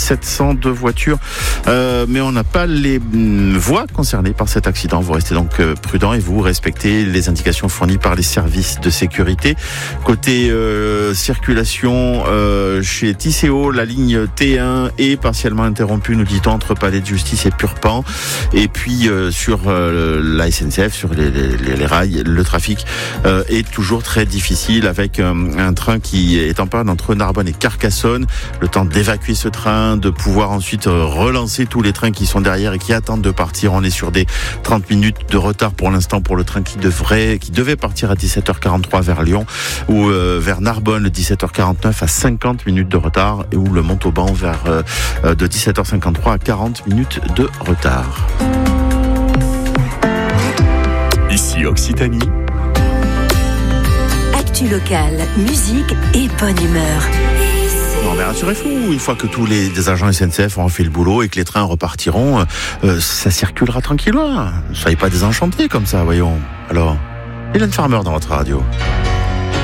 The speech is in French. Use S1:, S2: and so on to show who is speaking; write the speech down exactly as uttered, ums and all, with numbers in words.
S1: sept cent deux voitures, euh, mais on n'a pas les mm, voies concernées par cet accident. Vous restez donc euh, prudent et vous respectez les indications fournies par les services de sécurité. Côté euh, circulation, euh, chez Tisséo, la ligne T un est partiellement interrompue, nous dit-on, entre Palais de Justice et Purpan. Et puis euh, sur euh, la S N C F, sur les, les, les rails, le trafic euh, est toujours très difficile avec euh, un train qui est en panne entre Narbonne et Carcassonne. Le temps d'évacuer ce train, de pouvoir ensuite euh, relancer tous les trains qui sont derrière et qui attendent de partir. On est sur des trente minutes de retard pour l'instant pour le train qui devrait, qui devait partir à dix-sept heures quarante-trois vers Lyon ou euh, vers Narbonne dix-sept heures quarante-neuf à cinquante minutes de retard et où le Montauban vers euh, de dix-sept heures cinquante-trois à quarante minutes de retard.
S2: Ici Occitanie.
S3: Actu locale, musique et bonne humeur.
S1: Non mais rassurez-vous, une fois que tous les, les agents S N C F auront fait le boulot et que les trains repartiront, euh, ça circulera tranquillement. Ne soyez pas désenchantés comme ça, voyons. Alors, Hélène Farmer dans votre radio.